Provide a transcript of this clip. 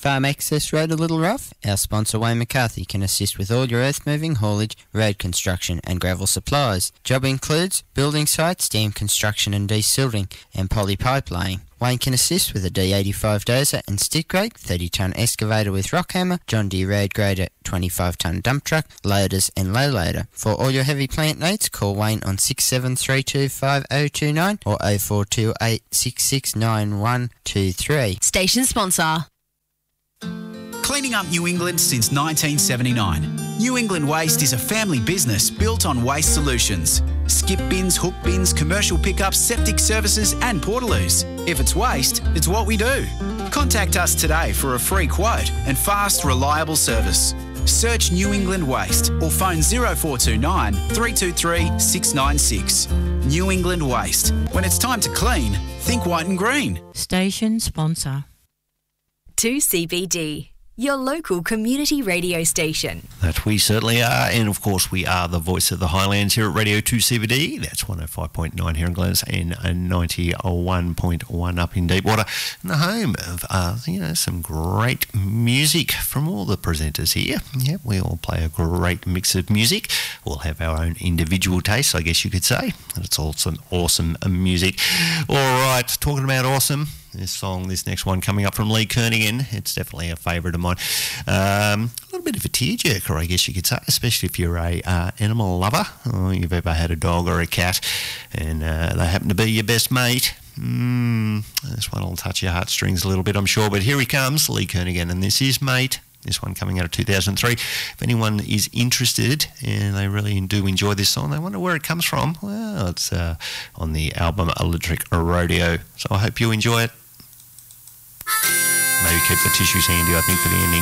Farm Access Road a little rough? Our sponsor Wayne McCarthy can assist with all your earth moving, haulage, road construction and gravel supplies. Job includes building sites, dam construction and desilting and poly pipe laying. Wayne can assist with a D85 dozer and stick rake, 30-tonne excavator with rock hammer, John Deere road grader, 25-tonne dump truck, loaders and low loader. For all your heavy plant needs, call Wayne on 67325029 or 0428 669123. Station sponsor. Cleaning up New England since 1979. New England Waste is a family business built on waste solutions. Skip bins, hook bins, commercial pickups, septic services and portaloos. If it's waste, it's what we do. Contact us today for a free quote and fast, reliable service. Search New England Waste or phone 0429 323 696. New England Waste. When it's time to clean, think white and green. Station sponsor. 2CBD, your local community radio station. That we certainly are, and of course we are the voice of the Highlands here at Radio 2CBD. That's 105.9 here in Glennis and 91.1 up in Deepwater, and the home of some great music from all the presenters here. Yep, we all play a great mix of music. We'll have our own individual tastes, I guess you could say. And it's all some awesome music. All right, talking about awesome. This next one coming up from Lee Kernaghan. It's definitely a favourite of mine. A little bit of a tearjerker, I guess you could say, especially if you're a animal lover, or you've ever had a dog or a cat, and they happen to be your best mate. This one will touch your heartstrings a little bit, I'm sure. But here he comes, Lee Kernaghan, and this is Mate. This one coming out of 2003. If anyone is interested and they really do enjoy this song, they wonder where it comes from. Well, it's on the album Electric Rodeo. So I hope you enjoy it. Maybe keep the tissues handy, I think, for the ending.